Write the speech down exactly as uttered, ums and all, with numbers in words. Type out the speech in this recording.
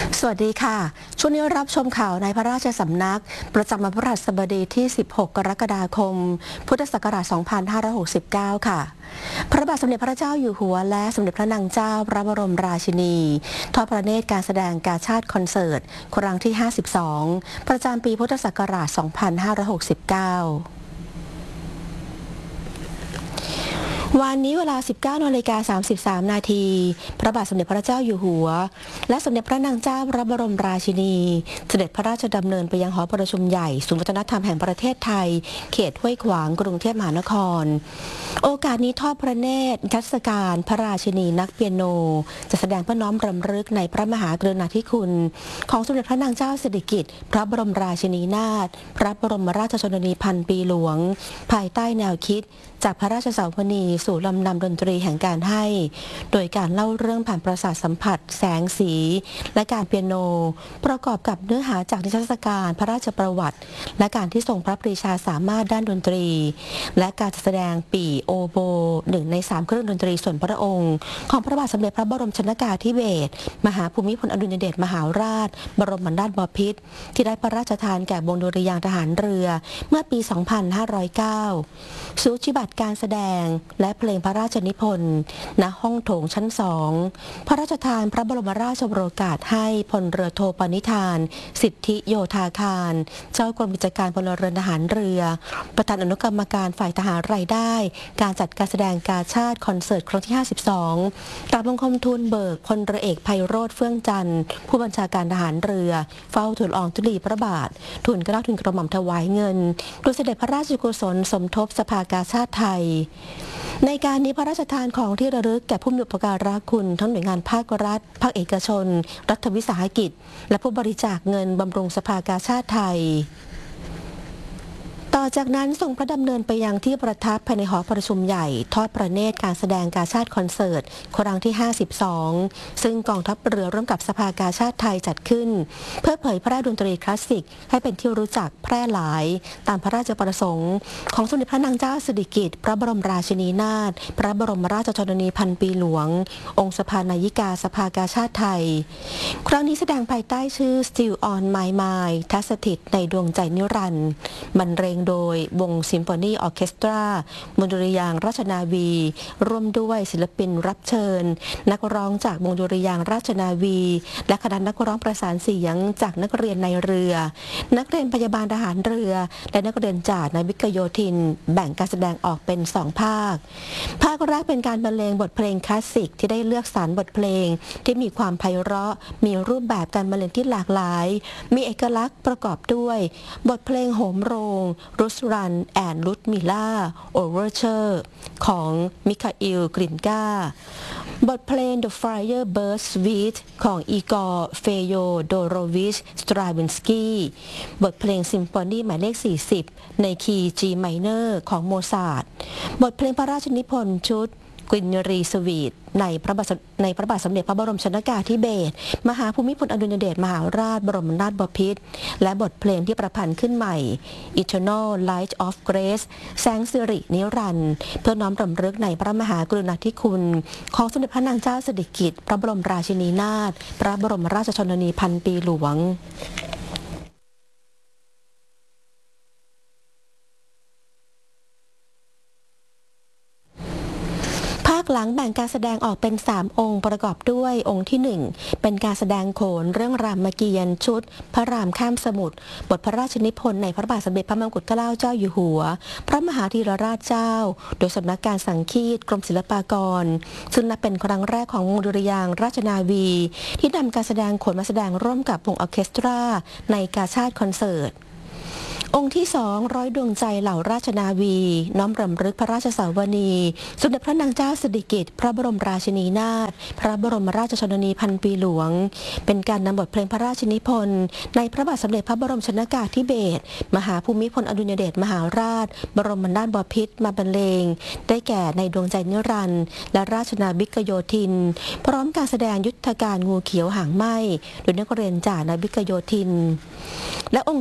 สวัสดีค่ะช่วงนี้รับชมข่าวในพระราชสำนักประจำวันพฤหัสบดีที่ สิบหก กรกฎาคม พุทธศักราช สองพันห้าร้อยหกสิบเก้า ค่ะ พระบาทสมเด็จพระเจ้าอยู่หัวและสมเด็จพระนางเจ้าพระบรมราชินีทอดพระเนตรการแสดงกาชาดคอนเสิร์ตครั้งที่ ห้าสิบสอง ประจำปีพุทธศักราช สองพันห้าร้อยหกสิบเก้าวันนี้เวลา สิบเก้านาฬิกาสามสิบสาม นาที พระบาทสมเด็จพระเจ้าอยู่หัวและสมเด็จพระนางเจ้าพระบรมราชินีเสด็จพระราชดำเนินไปยังหอประชุมใหญ่ศูนย์วัฒนธรรมแห่งประเทศไทยเขตห้วยขวางกรุงเทพมหานครโอกาสนี้ทอดพระเนตรนิทรรศการพระราชินีนักเปียโนจะแสดงเพื่อน้อมรำลึกในพระมหากรุณาธิคุณของสมเด็จพระนางเจ้าสิริกิติ์พระบรมราชินีนาถพระบรมราชชนนีพันปีหลวงภายใต้แนวคิดจากพระราชสาวนีสู่ลำนำดนตรีแห่งการให้โดยการเล่าเรื่องผ่านประสาทสัมผัสแสงสีและการเปียโนประกอบกับเนื้อหาจากนิทรรศการพระราชประวัติและการที่ทรงพระปรีชาสามารถด้านดนตรีและการแสดงปีโอโบหนึ่งในสามเครื่องดนตรีส่วนพระองค์ของพระบาทสมเด็จพระบรมชนกาธิเบศรมหาภูมิพลอดุลยเดชมหาราชบรมนาถบพิตรที่ได้พระราชทานแก่วงดุริยางค์ทหารเรือเมื่อปี สองพันห้าร้อยเก้า สูจิบัตรการแสดงและเพลงพระราชนิพนธ์ณห้องโถงชั้นสองพระราชทานพระบรมราชโองการให้พลเรือโทปณิธานสิทธิโยธาคารเจ้ากรมกิจการพลเรือนทหารเรือประธานอนุกรรมการฝ่ายทหารรายได้การจัดการแสดงกาชาดคอนเสิร์ตครั้งที่ ห้าสิบสองกราบบังคมทูลเบิกพลเรือเอกไพโรจน์เฟื่องจันทร์ผู้บัญชาการทหารเรือเฝ้าทูลอองธุลีพระบาททูลเกล้าทูลกระหม่อมถวายเงินโดยเสด็จพระราชกุศลสมทบสภากาชาดไทยในการนี้พระราชทานของที่ระลึกแก่ผู้มีอุปการะคุณทั้งหน่วยงานภาครัฐภาคเอกชนรัฐวิสาหกิจและผู้บริจาคเงินบำรุงสภากาชาดไทยต่อจากนั้นทรงพระดำเนินไปยังที่ประทับภายในหอประชุมใหญ่ทอดพระเนตรการแสดงกาชาดคอนเสิร์ตครั้งที่ ห้าสิบสอง ซึ่งกองทัพเรือร่วมกับสภากาชาดไทยจัดขึ้นเพื่อเผยแพร่ดนตรีคลาสสิกให้เป็นที่รู้จักแพร่หลายตามพระราชประสงค์ของสมเด็จพระนางเจ้าสิริกิติ์พระบรมราชินีนาถพระบรมราชชนนีพันปีหลวงองค์สภานายิกาสภากาชาดไทยครั้งนี้แสดงภายใต้ชื่อ Still on My Mind ทัศถิตในดวงใจนิรันดร์บรรเลงโดยวงซิมโฟนีออร์เคสตราวงดุริยางค์ราชนาวีร่วมด้วยศิลปินรับเชิญนักร้องจากวงดุริยางค์ราชนาวีและคณะนักร้องประสานเสียงจากนักเรียนในเรือนักเรียนพยาบาลทหารเรือและนักเรียนจากนาวิกโยธินแบ่งการแสดงออกเป็นสองภาคภาคแรกเป็นการบรรเลงบทเพลงคลาสสิกที่ได้เลือกสรรบทเพลงที่มีความไพเราะมีรูปแบบการบรรเลงที่หลากหลายมีเอกลักษณ์ประกอบด้วยบทเพลงโหมโรงรุสรันแอนลุดมิล่าโอเวอร์เชอร์ของมิคาอิลกรินกาบทเพลง The Fire Burst Suite ของอีกอร์เฟโยโดโรวิชสตราวินสกี้บทเพลงซิมโฟนีหมายเลขสี่สิบในคีย์ G minor ของโมซาร์ทบทเพลงพระราชนิพนธ์ชุดกวินรีสวีทในพระบาทในพระบาทสมเด็จพระบรมชนกาธิเบศรมหาภูมิพลอดุลยเดชมหาราชบรมนาถบพิตรและบทเพลงที่ประพันธ์ขึ้นใหม่ Eternal Light of Grace แสงสิรินิรันดร์เพื่อน้อมรำลึกในพระมหากรุณาธิคุณของสมเด็จพระนางเจ้าสิริกิติ์พระบรมราชินีนาถพระบรมราชชนนีพันปีหลวงหลังแบ่งการแสดงออกเป็นสามองค์ประกอบด้วยองค์ที่หนึ่งเป็นการแสดงโขนเรื่องรามเกียรติ์ชุดพระรามข้ามสมุทรบทพระราชนิพนธ์ในพระบาทสมเด็จพระมงกุฎเกล้าเจ้าอยู่หัวพระมหาธีรราชเจ้าโดยสำนักการสังคีตกรมศิลปากรซึ่งนับเป็นครั้งแรกของวงดุริยางค์ราชนาวีที่นำการแสดงโขนมาแสดงร่วมกับวงออร์เคสตราในกาชาดคอนเสิร์ตองค์ที่สองร้อยดวงใจเหล่าราชนาวีน้อมรำลึกพระราชสาวนีสมเด็จพระนางเจ้าสิริกิติ์พระบรมราชินีนาถพระบรมราชชนนีพันปีหลวงเป็นการนำบทเพลงพระราชนิพนธ์ในพระบาทสมเด็จพระบรมชนกาธิเบศรมหาภูมิพลอดุลยเดชมหาราชบรมนาถบพิตรมาบรรเลงได้แก่ในดวงใจนิรันดร์และราชนาวิกโยธินพร้อมการแสดงยุทธการงูเขียวหางไหม้โดยนักเรียนจากนาวิกโยธินและองค์